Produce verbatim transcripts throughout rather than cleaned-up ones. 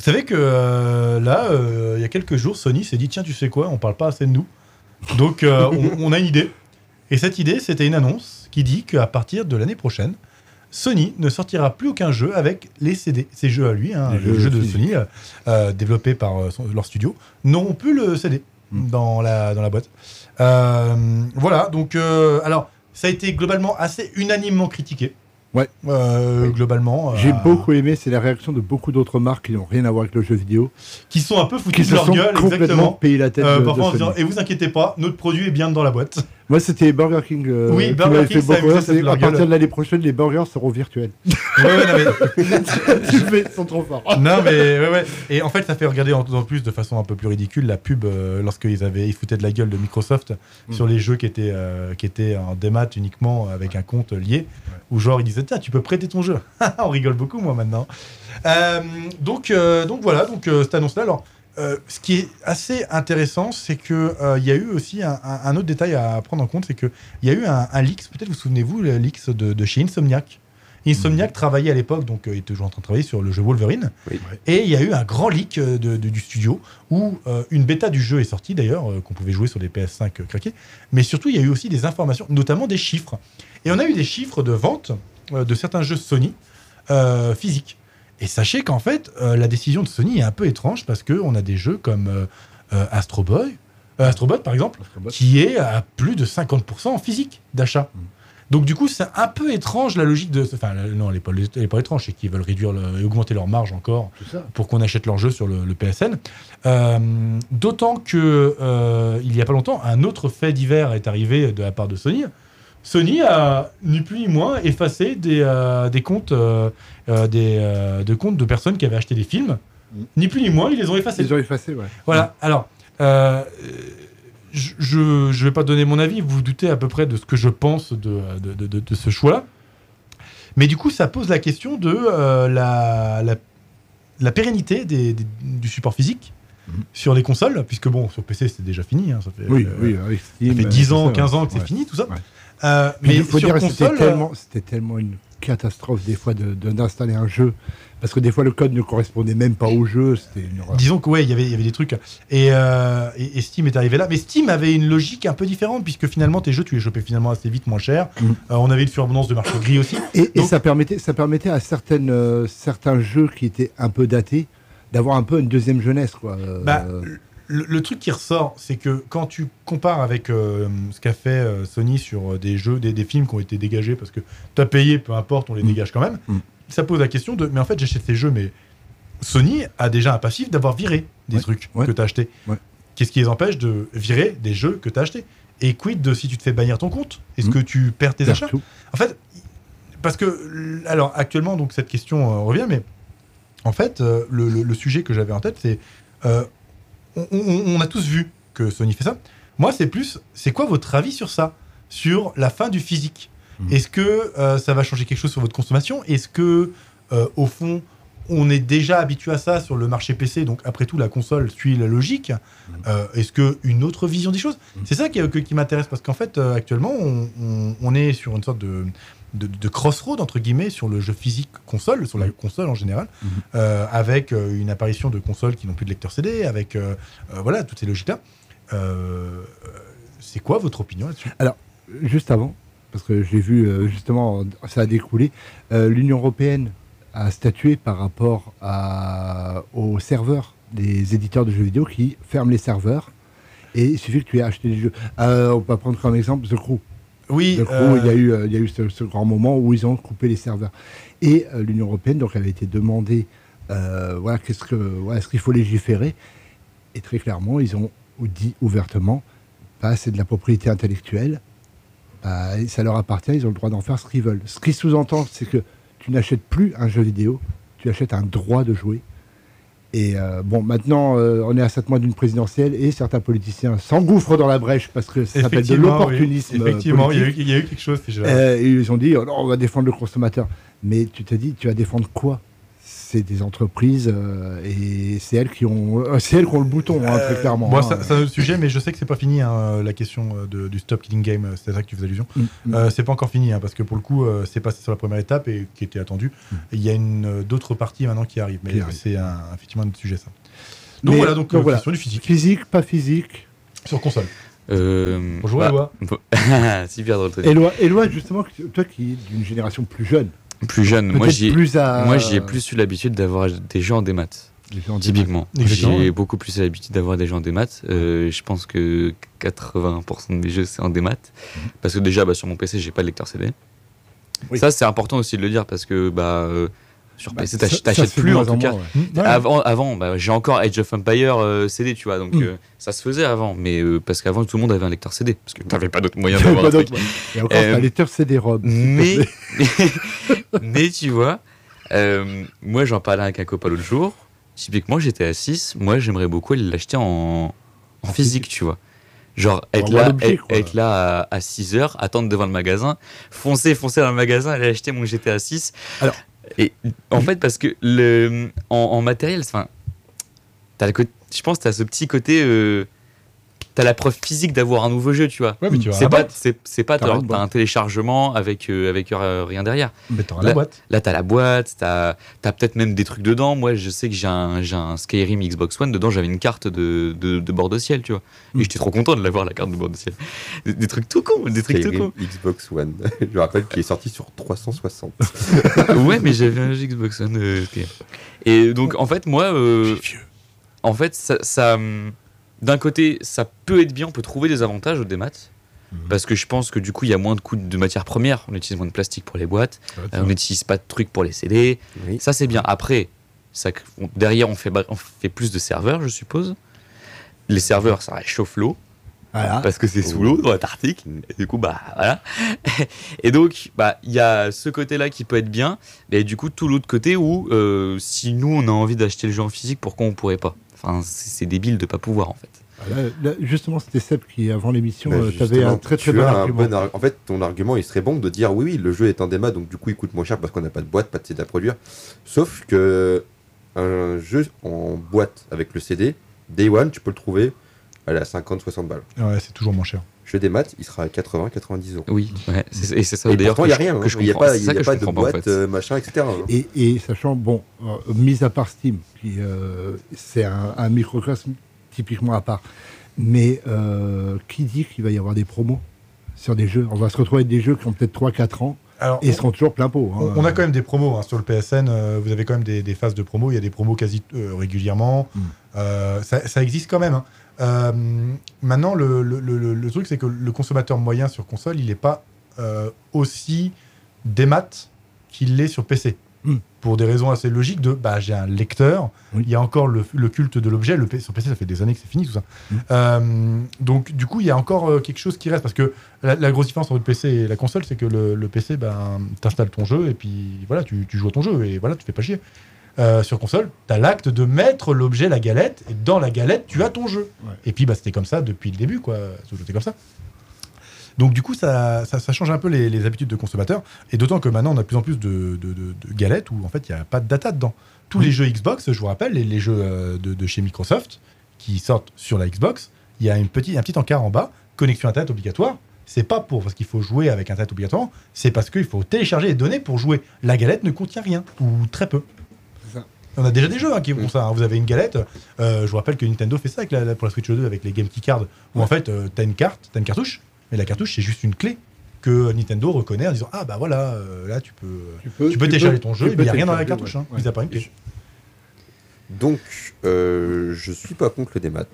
Vous savez que euh, là, euh, il y a quelques jours, Sony s'est dit tiens, tu sais quoi, on parle pas assez de nous. Donc, euh, on, on a une idée. Et cette idée, c'était une annonce qui dit qu'à partir de l'année prochaine, Sony ne sortira plus aucun jeu avec les C D. Ces jeux à lui, hein, les, les jeux, jeux de Sony, euh, euh, développés par euh, son, leur studio, n'auront plus le C D mmh. dans, la, dans la boîte. Euh, voilà, donc, euh, alors, ça a été globalement assez unanimement critiqué. Ouais. Euh, oui. Globalement. J'ai euh, beaucoup aimé, c'est la réaction de beaucoup d'autres marques qui n'ont rien à voir avec le jeu vidéo. Qui sont un peu foutus de leur gueule, exactement. Payé la tête euh, de, parfois de en disant, et vous inquiétez pas, notre produit est bien dans la boîte. Moi, c'était Burger King. Euh, oui, Burger King, ça beaucoup, c'est à partir de l'année prochaine, les burgers seront virtuels. Ouais, ouais, non, mais... Ils sont trop forts. Non, mais ouais, ouais. Et en fait, ça fait regarder en, en plus de façon un peu plus ridicule la pub euh, lorsqu'ils avaient, ils foutaient de la gueule de Microsoft mm. sur les jeux qui étaient, euh, qui étaient en démat uniquement avec un compte lié, ouais. où genre ils disaient tiens, tu peux prêter ton jeu. On rigole beaucoup, moi, maintenant. Euh, donc, euh, donc voilà, donc euh, cette annonce-là. Alors, Euh, ce qui est assez intéressant, c'est qu'il euh, y a eu aussi un, un, un autre détail à prendre en compte, c'est qu'il y a eu un, un leaks, peut-être vous souvenez-vous, le leaks de, de chez Insomniac. Insomniac mmh. travaillait à l'époque, donc il euh, est toujours en train de travailler sur le jeu Wolverine. Oui. Et il y a eu un grand leak de, de, du studio où euh, une bêta du jeu est sortie d'ailleurs, euh, qu'on pouvait jouer sur des P S cinq euh, craqués. Mais surtout, il y a eu aussi des informations, notamment des chiffres. Et on a eu des chiffres de vente euh, de certains jeux Sony euh, physiques. Et sachez qu'en fait, euh, la décision de Sony est un peu étrange parce qu'on a des jeux comme euh, euh, Astro Boy, euh, Astro Bot par exemple, Astrobot. Qui est à plus de cinquante pour cent en physique d'achat. Mmh. Donc du coup, c'est un peu étrange la logique de... Enfin, la, non, elle n'est pas, pas étrange, c'est qu'ils veulent réduire le, et augmenter leur marge encore pour qu'on achète leurs jeux sur le, le P S N. Euh, d'autant qu'il euh, n'y a pas longtemps, un autre fait divers est arrivé de la part de Sony. Sony a, ni plus ni moins, effacé des, euh, des comptes, euh, euh, des, euh, de comptes de personnes qui avaient acheté des films. Mmh. Ni plus ni moins, ils les ont effacés. Ils les ont effacés, ouais. Voilà, mmh. alors, euh, je ne vais pas donner mon avis, vous vous doutez à peu près de ce que je pense de, de, de, de, de ce choix-là. Mais du coup, ça pose la question de euh, la, la, la pérennité des, des, du support physique mmh. sur les consoles, puisque bon, sur P C, c'est déjà fini. Hein, ça fait, oui, euh, oui, oui, ça fait dix ans, quinze ans que ouais. c'est fini, tout ça. Ouais. Euh, mais il faut sur dire que console, c'était tellement, c'était tellement une catastrophe des fois de, de, d'installer un jeu parce que des fois le code ne correspondait même pas au jeu. C'était une horreur. Disons que ouais, y avait, y avait des trucs et, euh, et, et Steam est arrivé là, mais Steam avait une logique un peu différente puisque finalement tes jeux tu les chopais finalement assez vite, moins cher. Mmh. Euh, on avait une surabondance de marché gris aussi. Et, Donc, et ça permettait, ça permettait à certaines, euh, certains jeux qui étaient un peu datés d'avoir un peu une deuxième jeunesse, quoi. Bah, Le, le truc qui ressort, c'est que quand tu compares avec euh, ce qu'a fait euh, Sony sur des jeux, des, des films qui ont été dégagés, parce que tu as payé, peu importe, on les mmh. dégage quand même, mmh. ça pose la question de, mais en fait, j'achète ces jeux, mais Sony a déjà un passif d'avoir viré des ouais. trucs ouais. que tu as achetés. Ouais. Qu'est-ce qui les empêche de virer des jeux que tu as achetés ? Et quid de si tu te fais bannir ton compte ? Est-ce mmh. que tu perds tes Perds achats ? Tout. En fait, parce que, alors actuellement, donc cette question euh, revient, mais en fait, euh, le, le, le sujet que j'avais en tête, c'est... Euh, On, on, on a tous vu que Sony fait ça. Moi, c'est plus, c'est quoi votre avis sur ça ? Sur la fin du physique ? mmh. Est-ce que euh, ça va changer quelque chose sur votre consommation ? Est-ce que, euh, au fond, on est déjà habitué à ça sur le marché P C ? Donc, après tout, la console suit la logique. mmh. euh, Est-ce qu'une autre vision des choses ? mmh. C'est ça qui, qui, qui m'intéresse, parce qu'en fait, euh, actuellement, on, on, on est sur une sorte de... De, de crossroad entre guillemets sur le jeu physique console, sur la console en général, mmh. euh, avec euh, une apparition de consoles qui n'ont plus de lecteur C D, avec euh, euh, voilà toutes ces logiques-là. Euh, c'est quoi votre opinion là-dessus ? Alors, juste avant, parce que j'ai vu euh, justement, ça a découlé, euh, l'Union européenne a statué par rapport à, aux serveurs des éditeurs de jeux vidéo qui ferment les serveurs et il suffit que tu aies acheté des jeux. Euh, on peut prendre comme exemple The Crew. Oui, de euh... il y a eu, il y a eu ce, ce grand moment où ils ont coupé les serveurs. Et euh, l'Union européenne donc avait été demandée, euh, voilà, qu'est-ce que, voilà, est-ce qu'il faut légiférer ? Et très clairement, ils ont dit ouvertement, bah, c'est de la propriété intellectuelle, bah, ça leur appartient, ils ont le droit d'en faire ce qu'ils veulent. Ce qui sous-entend, c'est que tu n'achètes plus un jeu vidéo, tu achètes un droit de jouer. Et euh, bon, maintenant, euh, on est à sept mois d'une présidentielle et certains politiciens s'engouffrent dans la brèche parce que ça s'appelle de l'opportunisme. Oui. Effectivement, il y, a eu, il y a eu quelque chose. Euh, ils ont dit, oh non, on va défendre le consommateur. Mais tu te dis, tu vas défendre quoi ? c'est des entreprises euh, et c'est elles qui ont, euh, c'est elles qui ont le bouton, hein, très clairement. Bon, hein. ça, c'est un autre sujet, mais je sais que c'est pas fini hein, la question de, du stop killing game. C'est à ça que tu fais allusion. Mm, mm. Euh, c'est pas encore fini hein, parce que pour le coup, euh, c'est passé sur la première étape et qui était attendue. Mm. Il y a une euh, d'autres parties maintenant qui arrivent, mais Qui arrive. c'est un, effectivement un autre sujet ça. Donc Mais, voilà, donc, donc euh, voilà. question du physique Physique, pas physique. sur console. Euh, Bonjour bah, Éloi. Super drôle. Éloi, Éloi, justement, toi qui es d'une génération plus jeune, Plus jeune, moi peut-être j'ai plus à... moi j'ai plus eu l'habitude d'avoir des jeux en démat. Les gens disent- Typiquement, Exactement, j'ai ouais. beaucoup plus l'habitude d'avoir des jeux en démat. Euh, je pense que quatre-vingts pour cent de mes jeux c'est en démat, parce que déjà bah, sur mon P C j'ai pas de lecteur C D. Oui. Ça c'est important aussi de le dire parce que bah euh, sur Bah, P C ça- t'ach- ça t'achètes se fait plus de en moins tout cas. moins, ouais. Mmh, ouais. Avant, avant bah, j'ai encore Age of Empire euh, C D, tu vois, donc Mm. euh, ça se faisait avant, mais euh, parce qu'avant tout le monde avait un lecteur C D, parce que t'avais pas d'autre moyen Il y a d'avoir pas un truc. d'autre, ouais. Et encore, Euh, c'est un lecteur C D-ROM. Mais, mais tu vois, euh, moi j'en parlais avec un copain l'autre jour. Typiquement, j'étais à six. Moi, j'aimerais beaucoup aller l'acheter en, en En physique, physique. tu vois. Genre, être avoir là, l'objet, être, quoi. être là à, à six heures, attendre devant le magasin, foncer, foncer dans le magasin, aller acheter mon G T A six. Alors- Et en fait, parce que le, en, en matériel, enfin, t'as le côté- je pense que t'as ce petit côté. Euh, t'as la preuve physique d'avoir un nouveau jeu, tu vois. Ouais, mais tu vas à C'est la pas, boîte. c'est, c'est pas T'as t'as, une t'as boîte. un téléchargement avec, euh, avec euh, rien derrière. Mais t'auras la boîte. Là, t'as la boîte, t'as, t'as peut-être même des trucs dedans. Moi, je sais que j'ai un, j'ai un Skyrim Xbox One. Dedans, j'avais une carte de, de, de bord de ciel, tu vois. Et Mm. j'étais trop content de l'avoir, la carte de bord de ciel. Des, des trucs tout cons, des trucs tout Skyrim cons. Xbox One. Je rappelle qu'il est sorti sur trois cent soixante. Ouais, mais j'avais un Xbox One. euh, Skyrim. Et donc, en fait, moi, euh, en fait, ça, ça, hum, d'un côté, ça peut être bien. On peut trouver des avantages au démat. Parce que je pense que du coup, il y a moins de coûts de matières premières. On utilise moins de plastique pour les boîtes. Euh, on n'utilise pas de trucs pour les C D. Oui. Ça, c'est bien. Après, ça, on- derrière, on fait, ba- on fait plus de serveurs, je suppose. Les serveurs, ça réchauffe l'eau, Voilà. parce que c'est sous l'eau, dans l'Antarctique. Et du coup, bah, voilà. Et donc, bah, il y a ce côté-là qui peut être bien. Et du coup, tout l'autre côté où, euh, si nous, on a envie d'acheter le jeu en physique, pourquoi on pourrait pas? Enfin, c'est c'est débile de pas pouvoir, en fait. Là, là, justement, c'était Seb qui, avant l'émission, Bah, euh, t'avais justement, un très très tu bon as un argument. bon ar- En fait, ton argument, il serait bon de dire oui, oui, le jeu est en démat, donc du coup, il coûte moins cher parce qu'on n'a pas de boîte, pas de C D à produire. Sauf que un jeu en boîte avec le C D, Day One, tu peux le trouver allez, à cinquante soixante balles. Ouais, c'est toujours moins cher. Jeu des maths, il sera à quatre-vingts quatre-vingt-dix euros. Oui, ouais, c'est- et c'est ça Et d'ailleurs pourtant, que il n'y a je- rien. que hein. je Il n'y a comprends. pas, C'est il y ça a que je pas de comprends pas, en boîte, fait. euh, machin, et cetera. hein. Et, et sachant, bon, euh, mis à part Steam, qui euh, c'est un, un microcosme typiquement à part, mais euh, qui dit qu'il va y avoir des promos sur des jeux? On va se retrouver avec des jeux qui ont peut-être trois quatre ans Alors, et ils seront toujours plein pot. hein. On, on a quand même des promos hein, sur le P S N. euh, vous avez quand même des, des phases de promos. Il y a des promos quasi euh, régulièrement. Mm. Euh, ça, ça existe quand même. hein. Euh, maintenant, le, le- le- le truc, c'est que le consommateur moyen sur console, il n'est pas euh, aussi démat qu'il l'est sur P C. Mm. Pour des raisons assez logiques de bah, j'ai un lecteur, Oui. il y a encore le, le culte de l'objet. Le P- sur P C, ça fait des années que c'est fini tout ça. Mm. Euh, donc, du coup, il y a encore euh, quelque chose qui reste. Parce que la, la grosse différence entre le P C et la console, c'est que le, le P C, ben, t'installes ton jeu et puis voilà, tu, tu joues à ton jeu et voilà, tu fais pas chier. Euh, sur console, t'as l'acte de mettre l'objet, la galette, et dans la galette, tu as ton jeu. Ouais. Et puis, bah, c'était comme ça depuis le début, quoi. C'était comme ça. Donc, du coup, ça, ça, ça change un peu les, les habitudes de consommateurs. Et d'autant que maintenant, on a de plus en plus de, de, de- de galettes où, en fait, il n'y a pas de data dedans. Tous Oui. les jeux Xbox, je vous rappelle, les, les jeux euh, de, de chez Microsoft qui sortent sur la Xbox, il y a une petite, un petit encart en bas, connexion Internet obligatoire. C'est pas pour parce qu'il faut jouer avec Internet obligatoire, c'est parce qu'il faut télécharger les données pour jouer. La galette ne contient rien, ou très peu. C'est ça. On a déjà des jeux hein, qui font ça. hein. Vous avez une galette. euh, je vous rappelle que Nintendo fait ça avec la, la- pour la Switch deux avec les Game Key Cards, où Ouais. en fait, euh, t'as une carte, t'as une cartouche, mais la cartouche, c'est juste une clé que Nintendo reconnaît en disant ah bah voilà, euh, là tu peux, Tu peux, tu peux télécharger ton jeu, tu et peux il n'y a rien dans la télécharger, cartouche, ouais. hein, mis à part une clé. Donc, euh, je suis pas contre le démat.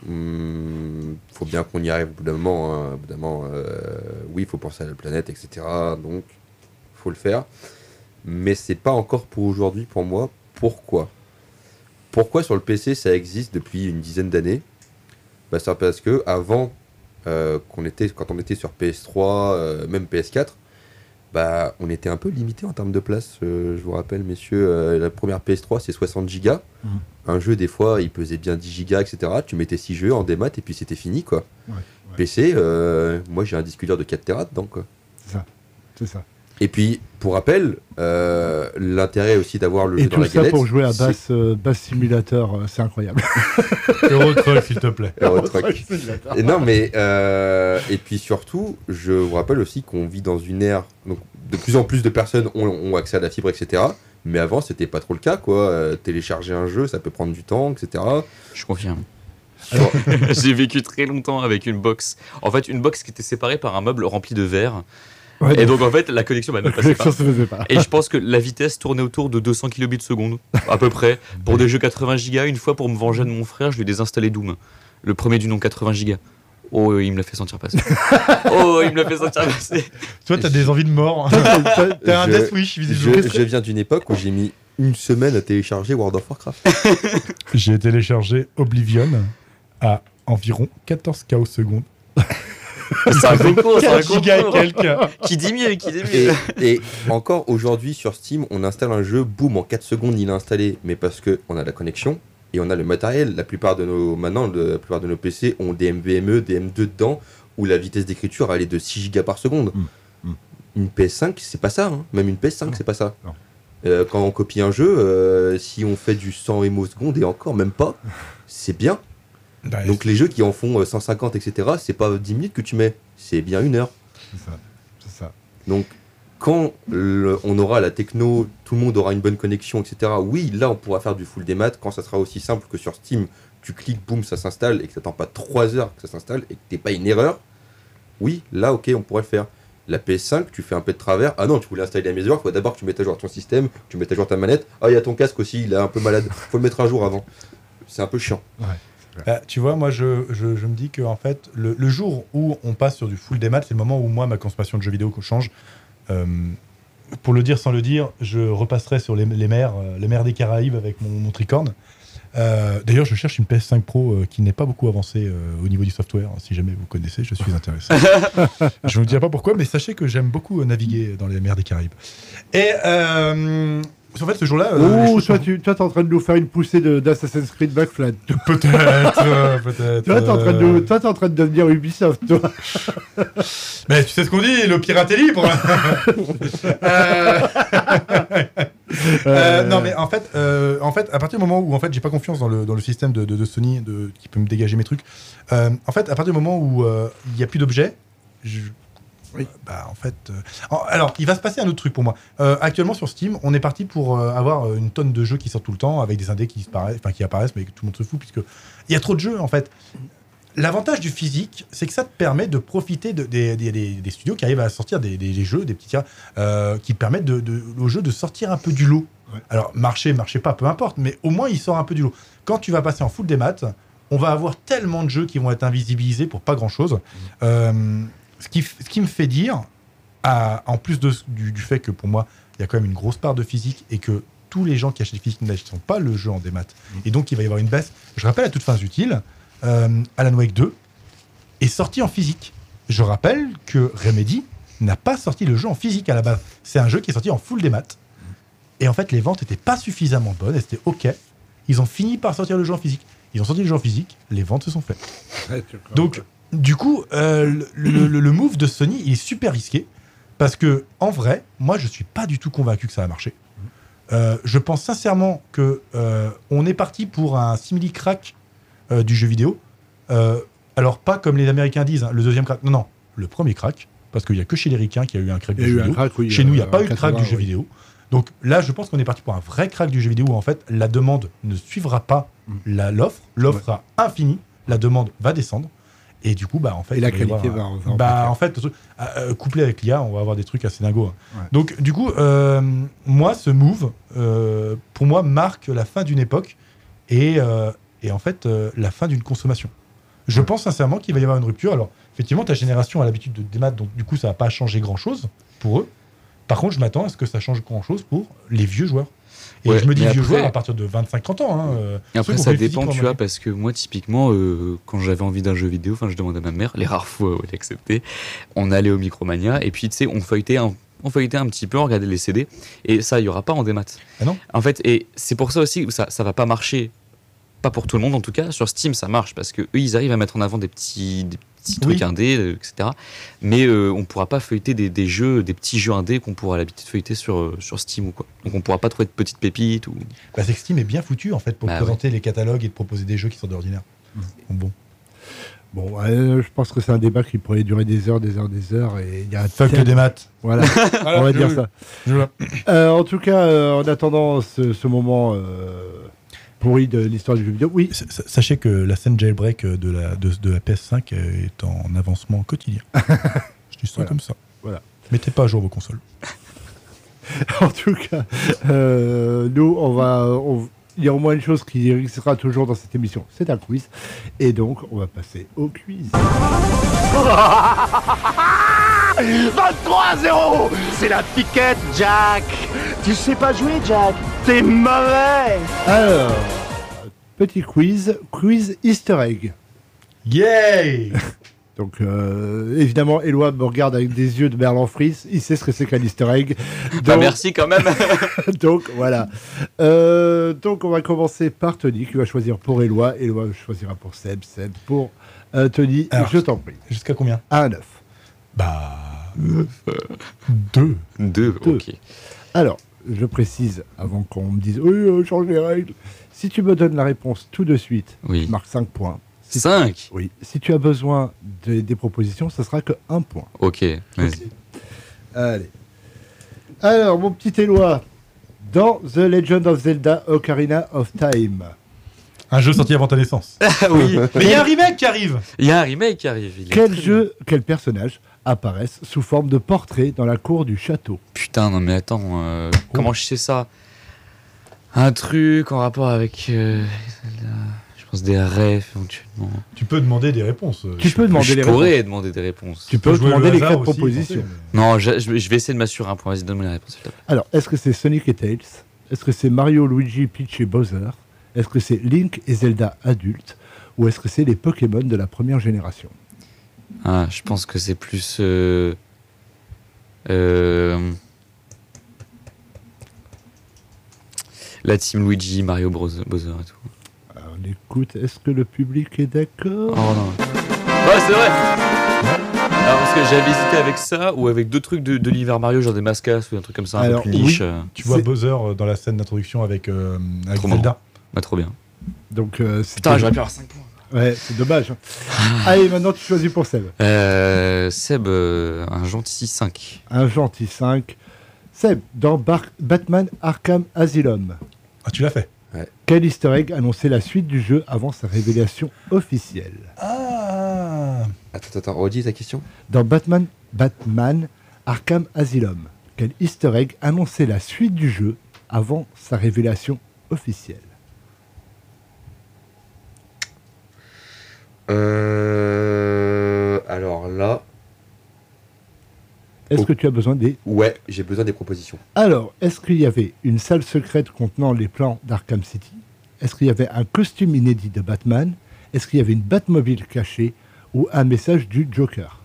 Hum, faut bien qu'on y arrive au bout d'un moment. hein. Au bout d'un moment, euh, oui, il faut penser à la planète, et cetera. Donc, faut le faire. Mais c'est pas encore pour aujourd'hui pour moi. Pourquoi Pourquoi sur le P C ça existe depuis une dizaine d'années? Bah, c'est parce que avant euh, qu'on était, quand on était sur P S trois, euh, même P S quatre, bah, on était un peu limité en termes de place. Euh, je vous rappelle, messieurs, euh, la première P S trois c'est soixante gigas. Mhm. Un jeu, des fois, il pesait bien dix gigas, et cetera. Tu mettais six jeux en démat et puis c'était fini, quoi. Ouais, ouais. P C, euh, moi j'ai un disque dur de quatre téra dedans, quoi. C'est ça. C'est ça. Et puis, pour rappel, euh, l'intérêt aussi d'avoir le Et jeu dans tout la ça galette... pour jouer à c'est- Bass, euh, Bass Simulator, euh, c'est incroyable. Euro Truck, s'il te plaît. Euro Truck. Et non, mais euh, et puis surtout, je vous rappelle aussi qu'on vit dans une ère, donc de plus en plus de personnes ont, ont accès à la fibre, et cetera. Mais avant, c'était pas trop le cas, quoi. Euh, télécharger un jeu, ça peut prendre du temps, et cetera. Je confirme. Sur- J'ai vécu très longtemps avec une box. En fait, une box qui était séparée par un meuble rempli de verre. Ouais, Et donc, en fait, la connexion bah, ne la passait pas. connexion se faisait pas. Et je pense que la vitesse tournait autour de deux cents kilobits seconde, à peu près. Pour des jeux quatre-vingts gigas, une fois pour me venger de mon frère, je lui ai désinstallé Doom. Le premier du nom quatre-vingts gigas. Oh, il me l'a fait sentir passer. Oh, il me l'a fait sentir passer. Toi, t'as des envies de mort. T'as- T'as un Je- Death Wish, je, visiblement. je viens d'une époque où j'ai mis une semaine à télécharger World of Warcraft. J'ai téléchargé Oblivion à environ quatorze K secondes. C'est un concours, c'est un quatre gigas et concours. quelques. Qui dit mieux, qui dit Et, mieux. et encore aujourd'hui sur Steam, on installe un jeu, boum, en quatre secondes il est installé, mais parce que on a la connexion et on a le matériel. La plupart de nos maintenant, le- la plupart de nos P C ont des M V M E, des M deux dedans, où la vitesse d'écriture elle est de six gigas par seconde. Mm, mm. Une P S cinq, c'est pas ça, hein. Même une P S cinq, Non, c'est pas ça. non. Euh, quand on copie un jeu, euh, si on fait du cent M O secondes et encore même pas, c'est bien. Bah, Donc les jeux qui en font euh, cent cinquante, et cetera, c'est pas dix minutes que tu mets, c'est bien une heure. C'est ça. C'est ça. Donc, quand le- on aura la techno, tout le monde aura une bonne connexion, et cetera. Oui, là, on pourra faire du full démat quand ça sera aussi simple que sur Steam. Tu cliques, boum, ça s'installe et que ça t'attend pas trois heures que ça s'installe et que t'aies pas une erreur. Oui, là, ok, on pourrait le faire. La P S cinq, tu fais un peu de travers. Ah non, tu voulais installer la mise à jour, il faut d'abord que tu mettes à jour ton système, que tu mettes à jour ta manette. Ah, il y a ton casque aussi, il est un peu malade. Faut le mettre à jour avant. C'est un peu chiant. Bah, tu vois, moi, je, je, je me dis que en fait, le, le jour où on passe sur du full démat, c'est le moment où moi, ma consommation de jeux vidéo change. Euh, pour le dire sans le dire, je repasserai sur les, les mers, euh, les mers des Caraïbes avec mon, mon tricorne. Euh, D'ailleurs, je cherche une P S cinq Pro euh, qui n'est pas beaucoup avancée euh, au niveau du software. Si jamais vous connaissez, je suis intéressé. Je ne vous dirai pas pourquoi, mais sachez que j'aime beaucoup euh, naviguer dans les mers des Caraïbes. Et euh, en fait, ce jour-là, euh, Oh, je- toi, tu toi, t'es en train de nous faire une poussée de- d'Assassin's Creed Black Flag. peut-être, euh, peut-être. Toi, t'es en, train de- euh, toi, t'es en train de devenir Ubisoft, toi. Mais tu sais ce qu'on dit, le pirate est libre. Euh, euh, non, mais en fait, euh, en fait, à partir du moment où en fait, j'ai pas confiance dans le, dans le système de, de, de Sony de, qui peut me dégager mes trucs, euh, en fait, à partir du moment où euh, il n'y a plus d'objets, je- Oui. bah, en fait. euh, en- alors, il va se passer un autre truc pour moi. Euh, actuellement, sur Steam, on est parti pour euh, avoir euh, une tonne de jeux qui sortent tout le temps, avec des indés qui, se paraissent- enfin, qui apparaissent, mais que tout le monde se fout, puisque il y a trop de jeux, en fait. L'avantage du physique, c'est que ça te permet de profiter de- des, des- des- des studios qui arrivent à sortir des, des- des jeux, des petits tiers, euh, qui permettent de, de, au jeu de sortir un peu du lot. Ouais. Alors, marcher, marcher pas, peu importe, mais au moins il sort un peu du lot. Quand tu vas passer en full démat, on va avoir tellement de jeux qui vont être invisibilisés pour pas grand-chose. Euh, ce, qui, f- ce qui me fait dire, à- en plus de, du, du fait que pour moi, il y a quand même une grosse part de physique et que tous les gens qui achètent physique n'achètent pas le jeu en démat. Et donc, il va y avoir une baisse. Je rappelle à toutes fins utiles, euh, Alan Wake deux est sorti en physique. Je rappelle que Remedy n'a pas sorti le jeu en physique à la base. C'est un jeu qui est sorti en full démat. Et en fait, les ventes n'étaient pas suffisamment bonnes. Et c'était OK. Ils ont fini par sortir le jeu en physique. Ils ont sorti le jeu en physique. Les ventes se sont faites. Donc, du coup, euh, le, le- le move de Sony, il est super risqué. Parce que, en vrai, moi, je suis pas du tout convaincu que ça va marcher. Euh, je pense sincèrement que euh, on est parti pour un simili-crack euh, du jeu vidéo. Euh, alors, pas comme les Américains disent, hein, le deuxième crack. Non, non, le premier crack. Parce qu'il n'y a que chez les Ricains qu'il y a eu un crack Il y a du eu jeu un vidéo. crack, oui. Chez nous, il n'y a euh, pas en eu de crack du quatre-vingts, jeu oui. vidéo. Donc là, je pense qu'on est parti pour un vrai crack du jeu vidéo où en fait, la demande ne suivra pas Mm. la- l'offre. L'offre sera infinie. La demande va descendre. Et du coup, bah, en fait, Et la il va y qualité avoir, va- va en bah, pâtir. en fait, le truc- euh, couplé avec l'I A, on va avoir des trucs assez dingos. hein. Ouais. Donc, du coup, euh, moi, ce move, euh, pour moi, marque la fin d'une époque et, euh, et en fait, euh, la fin d'une consommation. Je pense sincèrement qu'il va y avoir une rupture. Alors, effectivement, ta génération a l'habitude de démat, donc du coup, ça va pas changer grand-chose pour eux. Par contre, je m'attends à ce que ça change grand-chose pour les vieux joueurs. Et Ouais, je me dis mais vieux après- joueurs à partir de vingt-cinq trente ans. Hein, euh, Et après, ceux qui ont ça fait dépend, physiquement tu vois, marqué. parce que moi, typiquement, euh, quand j'avais envie d'un jeu vidéo, enfin, je demandais à ma mère, les rares fois où elle acceptait, on allait au Micromania, et puis, tu sais, on feuilletait un, on feuilletait un petit peu, on regardait les C D, et ça, il n'y aura pas en démat. Ah non. En fait, et c'est pour ça aussi que ça, ça va pas marcher, pas pour tout le monde en tout cas, sur Steam, ça marche, parce que eux, ils arrivent à mettre en avant des petits, des petits trucs Oui. indés, euh, et cetera. Mais euh, on pourra pas feuilleter des, des jeux, des petits jeux indés qu'on pourra à l'habitude feuilleter sur, euh, sur Steam ou quoi. Donc on pourra pas trouver de petites pépites ou. Bah, c'est que Steam est bien foutu en fait pour Bah, présenter les catalogues et de proposer des jeux qui sont d'ordinaire. Mmh. Bon. Bon, euh, je pense que c'est un débat qui pourrait durer des heures, des heures, des heures. Et il y a Fuck tel- le démat. Voilà, on va dire ça. Euh, en tout cas, euh, en attendant ce, ce moment euh, pourri de l'histoire du jeu vidéo, oui, S- s- Sachez que la scène jailbreak de la, de, de la P S cinq est en avancement quotidien. Je dis ça Voilà. comme ça. Voilà. Mettez pas à jour vos consoles. en tout cas, euh, nous, on va. on- il y a au moins une chose qui existera toujours dans cette émission, c'est un quiz. Et donc, on va passer au quiz. vingt-trois à zéro. C'est la piquette, Jack. Tu sais pas jouer, Jack. T'es mauvais. Alors, petit quiz, quiz Easter egg. Yay. Donc, euh, évidemment, Éloi me regarde avec des yeux de Merlan Fries. Il sait ce que c'est qu'un Easter egg. Donc, Bah, merci quand même. donc voilà. Euh, donc, on va commencer par Tony, qui va choisir pour Éloi. Éloi choisira pour Seb. Seb pour euh, Tony. Alors, je t'en prie. Jusqu'à combien? un à neuf. Bah. Deux. Deux, Deux. ok. Alors, je précise, avant qu'on me dise, oui, euh, change les règles. Si tu me donnes la réponse tout de suite, Oui. je marque cinq points. Si, Cinq. oui. Si tu as besoin de- des propositions, ce sera que un point. Ok, vas-y. Allez. Alors, mon petit Éloi, dans The Legend of Zelda Ocarina of Time, Un jeu sorti avant ta naissance. Ah oui. Mais il y a un remake qui arrive. Il y a un remake qui arrive. il est quel très jeu, quel personnage apparaissent sous forme de portrait dans la cour du château? Putain, non mais attends, euh, comment je sais ça? Un truc en rapport avec, euh, la- je pense des refs éventuellement. Tu peux demander des réponses. Tu peux demander je les pourrais réponses. demander des réponses. Tu peux jouer demander le les hasard quatre aussi, propositions. pensez, mais- Non, je, je vais- je vais essayer de m'assurer un point. Vas-y, donne-moi les réponses, s'il te plaît. Alors, est-ce que c'est Sonic et Tails? Est-ce que c'est Mario, Luigi, Peach et Bowser? Est-ce que c'est Link et Zelda adultes? Ou est-ce que c'est les Pokémon de la première génération? Ah, je pense que c'est plus. Euh, euh, la team Luigi, Mario Bros. Bowser et tout. Alors, on écoute, est-ce que le public est d'accord? Oh non. Ouais, c'est vrai! Alors, parce que j'avais hésité avec ça ou avec deux trucs de, de l'univers Mario, genre des mascas ou un truc comme ça, un Alors, peu plus niche. oui. euh. Tu vois C'est- Bowser euh, dans la scène d'introduction avec, euh, avec Trop Zelda. Bah, trop bien. Donc, euh, c'est Putain, j'aurais pu avoir cinq points. ouais, c'est dommage. hein. Allez, maintenant tu choisis pour Seb. Euh, Seb, euh, un gentil cinq. Un gentil cinq. Seb, dans Bar- Batman Arkham Asylum, Ah, tu l'as fait. quel easter egg annonçait la suite du jeu avant sa révélation officielle? Ah. Attends, attends, redis ta question. Dans Batman, Batman Arkham Asylum, quel easter egg annonçait la suite du jeu avant sa révélation officielle? Euh, alors là, Est-ce Oh. que tu as besoin des... ouais, j'ai besoin des propositions. Alors, est-ce qu'il y avait une salle secrète contenant les plans d'Arkham City? Est-ce qu'il y avait un costume inédit de Batman? Est-ce qu'il y avait une Batmobile cachée? Ou un message du Joker?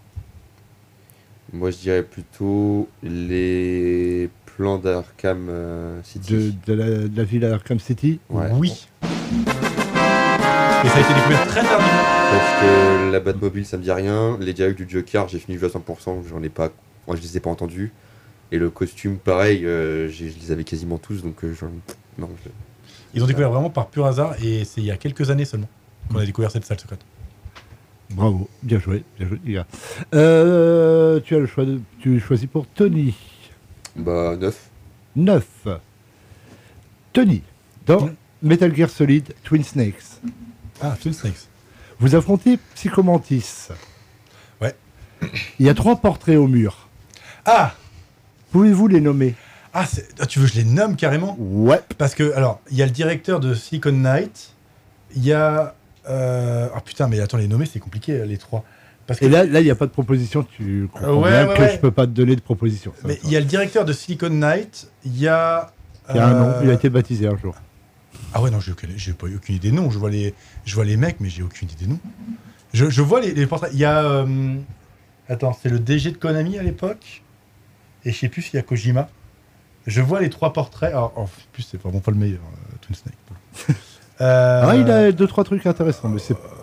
Moi, je dirais plutôt les plans d'Arkham euh, City. de, de la, de la ville d'Arkham City? Ouais. Oui. Et ça a été découvert très tardivement. Parce que la Batmobile, ça me dit rien. Les dialogues du Joker, j'ai fini le jeu à cent pour cent, j'en ai pas, moi, je les ai pas entendus. Et le costume, pareil, euh, j'ai- je les avais quasiment tous, donc euh, j'en- non. je- Ils ont découvert vraiment par pur hasard et c'est il y a quelques années seulement qu'on a découvert cette salle secrète. Bravo, bien joué, bien joué, les gars. Euh, tu as le choix de, tu choisis pour Tony. Bah, neuf. neuf. Tony, dans Mm. Metal Gear Solid Twin Snakes, Ah, Twin Snakes. vous affrontez Psychomantis. Ouais. Il y a trois portraits au mur. Ah. Pouvez-vous les nommer? Ah, c'est- ah, tu veux que je les nomme carrément? Ouais. Parce que, alors, il y a le directeur de Silicon Knight, il y a... Euh... Ah putain, mais attends, les nommer, c'est compliqué, les trois. Parce que... Et là, là, il n'y a pas de proposition. Tu comprends Ouais, bien ouais, que ouais. je peux pas te donner de proposition. Ça, Mais ça. il y a le directeur de Silicon Knight, il y a... Il y a un nom. euh, Il a été baptisé un jour. Ah ouais, non, j'ai aucune, j'ai pas eu aucune idée des noms. Je vois les, je vois les mecs, mais j'ai aucune idée des noms. Je, je vois les, les portraits. Il y a... euh, Attends, c'est le D G de Konami à l'époque. Et je sais plus s'il y a Kojima. Je vois les trois portraits. Alors, en plus, c'est vraiment pas le meilleur, euh, Twin Snake. Euh, Ah, il a deux, trois trucs intéressants, mais c'est.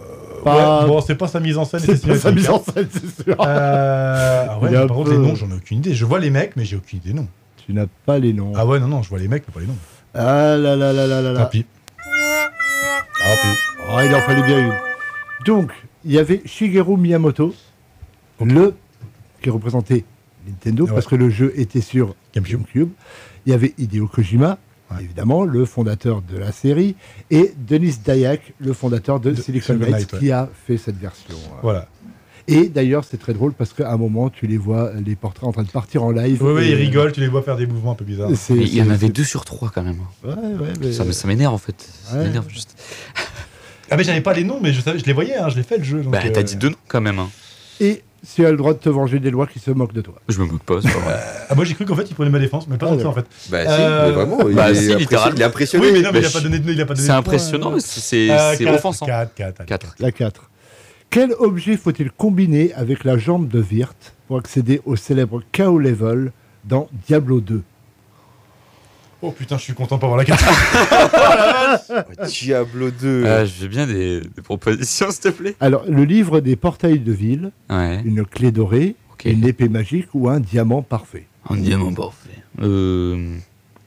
pas. Ouais, bon, c'est pas sa mise en scène. et c'est ses pas sa mise en cinématiques, scène, c'est sûr. hein. Euh, ah ouais, Il y a mais un par contre, peu- les noms, j'en ai aucune idée. Je vois les mecs, mais j'ai aucune idée des noms. Tu n'as pas les noms. Ah ouais, non, non, je vois les mecs, mais pas les noms. Ah là là là là là Tant là. pis. Tant pis. Oh, il en fallait bien une. Donc, il y avait Shigeru Miyamoto, le qui représentait Nintendo, Ouais. parce que le jeu était sur GameCube. GameCube. Il y avait Hideo Kojima, Ouais. évidemment, le fondateur de la série, et Denis Dyack, le fondateur de, De Silicon Silicon Knights, Knight, ouais. qui a fait cette version. euh. Voilà. Et d'ailleurs, c'est très drôle parce qu'à un moment, tu les vois, les portraits en train de partir en live. Oui, oui, et, ils euh, rigolent, tu les vois faire des mouvements un peu bizarres. c'est- Mais il y en c'est- avait c'est- deux sur trois quand même. Ouais, ouais, mais- Ça, me- ça m'énerve en fait. Ça Ouais. m'énerve juste. Ah, mais j'avais pas les noms, mais je, savais, je les voyais, hein, je l'ai fait le jeu. donc, Bah, euh, t'as dit deux noms quand même. Hein. Et tu as le droit de te venger des lois qui se moquent de toi. Je me moque pas, c'est pas vrai. Ah, moi j'ai cru qu'en fait il prenait ma défense, mais pas Ah, tant que ça en fait. Bah, si, Euh, mais vraiment, il, bah, est si, impressionné- littéralement. il est impressionné. Oui, mais non, mais il bah, a pas donné de il a pas donné C'est de impressionnant, points, mais c'est euh, c'est quatre, offensant. quatre, quatre, allez, quatre. La quatre. Quel objet faut-il combiner avec la jambe de Wirth pour accéder au célèbre K O Level dans Diablo deux? Oh putain, je suis content de pas avoir la carte. Ouais, Diablo deux. Euh, je veux bien des, des propositions, s'il te plaît. Alors, le livre des portails de ville, Ouais. une clé dorée, Ok. une épée magique ou un diamant parfait. Un diamant parfait. Euh.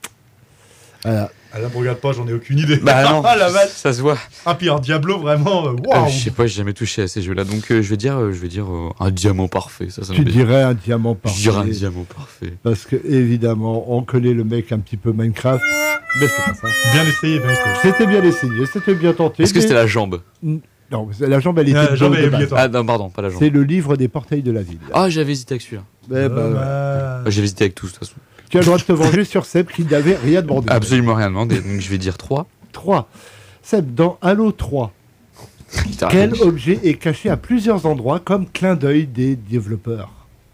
Voilà. Ah là, me regarde pas, j'en ai aucune idée. Bah non, Ah la vache. ça se voit. Ah, puis un Diablo vraiment. euh, Euh, Waouh. je sais pas, j'ai jamais touché à ces jeux-là, donc euh, je vais dire, euh, je vais dire euh, un diamant parfait. Ça, ça Tu me fait- dirais un diamant Je parfait. dirais un diamant parfait. Parce que, évidemment, on connaît le mec un petit peu Minecraft, mais c'est pas ça. Bien essayé, bien essayé. C'était bien essayé, c'était bien tenté. Est-ce que mais- c'était la jambe? Non, la jambe, elle était Ah, la jambe de- est de base. obligatoire. Ah non, pardon, pas la jambe. C'est le livre des portails de la ville. Ah, j'avais hésité avec celui-là. Eh ben, ouais. Dommage. Ah, J'avais hésité avec tous, de toute façon. Tu as le droit de te venger sur Seb qui n'avait rien demandé. Absolument rien demandé, donc je vais dire trois. trois. Seb, dans Halo trois, quel objet est caché à plusieurs endroits comme clin d'œil des développeurs?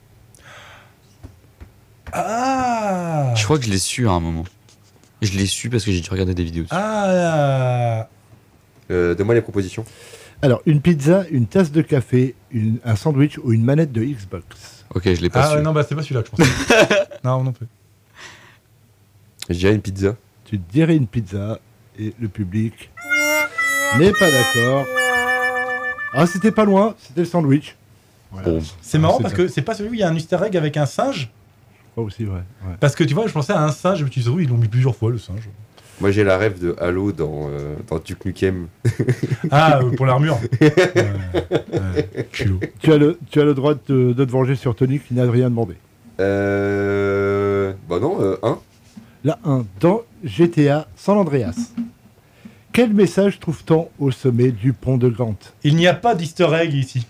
Ah. Je crois que je l'ai su à un moment. Je l'ai su parce que j'ai dû regarder des vidéos dessus. Ah. Euh, Donne-moi les propositions. Alors, une pizza, une tasse de café, une- un sandwich ou une manette de Xbox? Ok, je l'ai pas Ah su. ouais, non, bah c'est pas celui-là que je pense. Non, non plus. Je dirais une pizza. Tu dirais une pizza et le public n'est pas d'accord. Ah, c'était pas loin, c'était le sandwich. Voilà. Bon. C'est Ah, marrant c'est parce ça. que c'est pas celui où il y a un easter egg avec un singe. Oh, aussi, ouais. ouais. Parce que tu vois, je pensais à un singe, je me suis dit, oui, ils l'ont mis plusieurs fois le singe. Moi, j'ai la rêve de Halo dans, euh, dans Duke Nukem. Ah, euh, pour l'armure. Ouais, ouais, culot. Tu as le, tu as le droit de, te- de te venger sur Tony qui n'a rien demandé. Euh... Bah non, euh, un. La un, dans G T A San Andreas. Quel message trouve-t-on au sommet du pont de Gant? Il n'y a pas d'easter egg ici.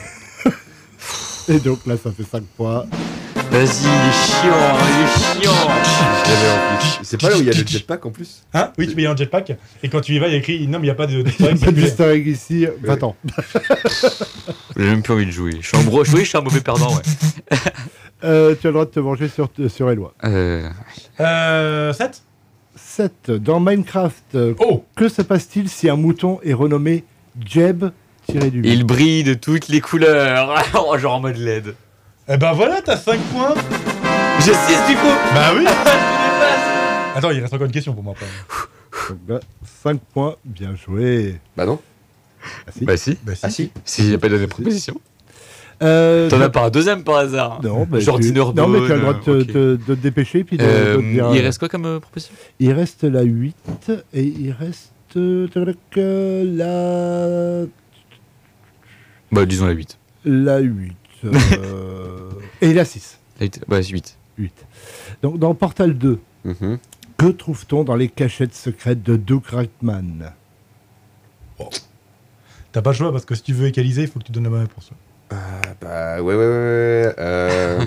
Et donc là, ça fait cinq points. Vas-y, il est chiant, il est chiant. Je l'avais en plus. C'est pas là où il y a le jetpack en plus. Hein? Oui, tu peux y aller en jetpack. Et quand tu y vas, il y a écrit non, mais il n'y a pas de- d'easter egg. Pas c'est plus- d'easter egg ici, va-t'en. J'ai même plus envie de jouer. Je suis un, gros... oui, je suis un mauvais perdant, ouais. Euh, tu as le droit de te venger sur, sur Eloi. Euh... Euh. sept. sept. Dans Minecraft, euh, Oh! que se passe-t-il si un mouton est renommé Jeb tiré du huit? Il brille de toutes les couleurs. Oh, genre en mode L E D. Eh ben voilà, t'as cinq points. J'ai six du coup. Bah oui. Attends, il reste encore une question pour moi après. Donc là, cinq points, bien joué. Bah non. Ah, si. Bah si. Bah si. Ah si. Si j'ai pas donné de proposition. Euh, T'en tu- as pas un deuxième par hasard. Non, bah, Genre tu... Dinner non, mais tu as le droit de, te, ok. te- de te dépêcher puis de, Euh, de te dire. il reste quoi comme euh, proposition? Il reste la huit et il reste euh, la Bah disons la huit. la huit euh, et la six. La huit. Ouais, c'est huit. huit. Donc dans Portal deux, Mhm. que trouve-t-on dans les cachettes secrètes de Duke Reitman? T'as pas le choix parce que si tu veux égaliser, il faut que tu donnes la bonne réponse. Ah, bah ouais, ouais, ouais. ouais. Euh...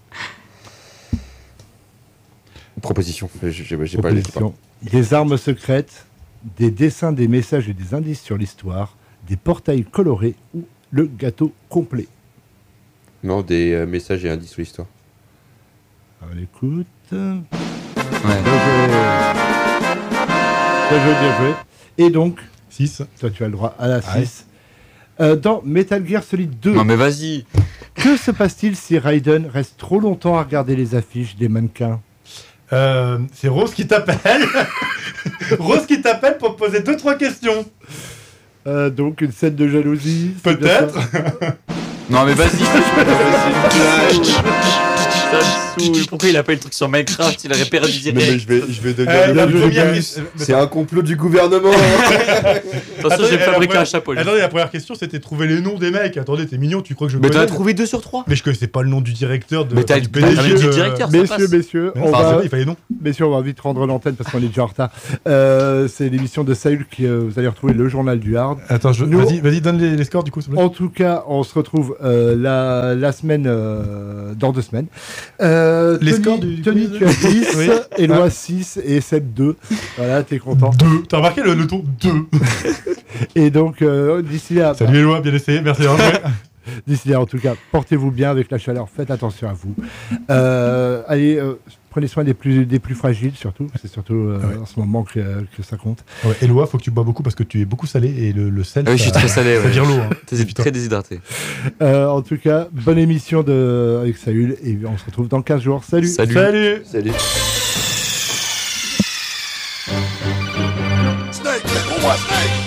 Proposition. J'ai j'ai- j'ai pas les. j'ai pas- Proposition. Des armes secrètes, des dessins, des messages et des indices sur l'histoire, des portails colorés ou le gâteau complet. Non, des euh, messages et indices sur l'histoire. On écoute. Bien Ouais. joué. Bien joué, bien joué. Et donc, six. toi tu as le droit à la Ouais. six. Euh, dans Metal Gear Solid deux, Non mais vas-y. que se passe-t-il si Raiden reste trop longtemps à regarder les affiches des mannequins? Euh, c'est Rose qui t'appelle. Rose qui t'appelle pour te poser deux trois questions. Euh, donc une scène de jalousie. c'est bien Peut-être. ça. Non mais vas-y. Vas-y. Ça me saoule. Pourquoi il a pas eu le truc sur Minecraft? Il aurait perdu Mais, mais direct. je vais, je vais devenir Euh, le la plus première gay. question- C'est un complot du gouvernement. Attention, Attendez, j'ai la fabriqué première- un chapeau. lui. Attendez, la première question c'était trouver les noms des mecs. Attendez, t'es mignon, tu crois que je Mais t'en connais as trouvé deux sur trois. Mais je connaissais pas le nom du directeur de. Mais t'as du t'as même dit de- directeur, ça Messieurs, passe. messieurs, Mais on non, va, enfin, il fallait non. messieurs, on va vite rendre l'antenne parce qu'on est déjà en retard. Euh, c'est l'émission de Saül qui euh, vous allez retrouver le journal du hard. Attends, je... Nous- vas-y, vas-y, donne les, les scores du coup. s'il te plaît. En tout cas, on se retrouve euh, la, la semaine euh, dans deux semaines. Euh, Les Tony, scores du- Tony, du- tu as dix, Oui. Éloi Ah. six et Seb deux. Voilà, t'es content. Deux. T'as remarqué le, le ton deux. Et donc, euh, d'ici là, Salut Eloi, bien essayé, merci d'avoir joué. d'ici là, en tout cas, portez-vous bien avec la chaleur. Faites attention à vous. Euh, allez, euh, prenez soin des plus, des plus fragiles, surtout. C'est surtout euh, Ouais. en ce moment que, que ça compte. Ouais, Eloi, faut que tu bois beaucoup parce que tu es beaucoup salé et le, le sel. Ah oui, je suis ça- très salé. Ça ouais. vire l'eau. Hein. T'es Putain. très déshydraté. Euh, en tout cas, bonne émission de, avec Saül. Et on se retrouve dans quinze jours. Salut. Salut. Salut. Salut. Snake, pour moi, Snake